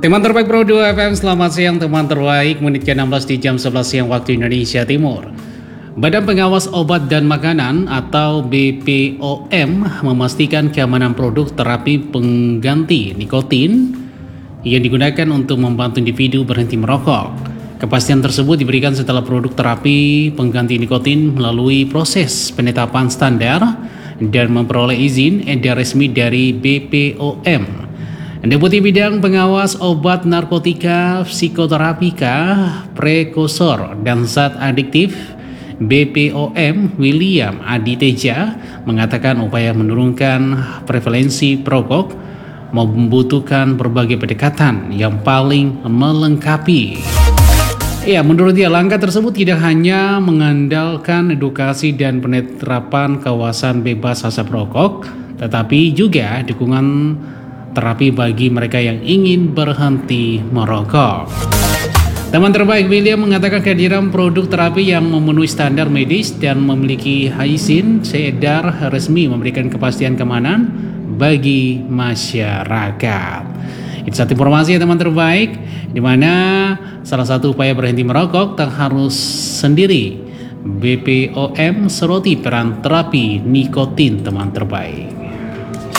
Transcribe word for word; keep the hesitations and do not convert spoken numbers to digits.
Teman terbaik Pro dua F M, selamat siang teman terbaik, menit ke enam belas di jam sebelas siang waktu Indonesia Timur. Badan Pengawas Obat dan Makanan atau B P O M memastikan keamanan produk terapi pengganti nikotin yang digunakan untuk membantu individu berhenti merokok. Kepastian tersebut diberikan setelah produk terapi pengganti nikotin melalui proses penetapan standar dan memperoleh izin edar resmi dari B P O M. Deputi Bidang Pengawas Obat Narkotika, Psikoterapika, Prekursor, dan Zat Adiktif B P O M William Aditeja mengatakan upaya menurunkan prevalensi perokok membutuhkan berbagai pendekatan yang paling melengkapi. Ya, menurut dia langkah tersebut tidak hanya mengandalkan edukasi dan penerapan kawasan bebas asap rokok, tetapi juga dukungan terapi bagi mereka yang ingin berhenti merokok. Teman terbaik William mengatakan kehadiran produk terapi yang memenuhi standar medis dan memiliki izin edar resmi memberikan kepastian keamanan bagi masyarakat. Itu satu informasi ya teman terbaik, di mana salah satu upaya berhenti merokok tak harus sendiri. B P O M soroti peran terapi nikotin teman terbaik.